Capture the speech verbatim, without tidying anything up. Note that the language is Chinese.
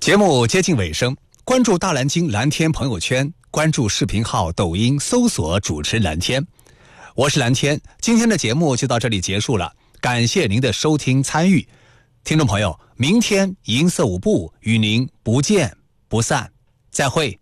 节目接近尾声，关注大蓝鲸蓝天朋友圈，关注视频号抖音搜索主持蓝天。我是蓝天，今天的节目就到这里结束了，感谢您的收听参与。听众朋友，明天银色舞步与您不见不散，再会。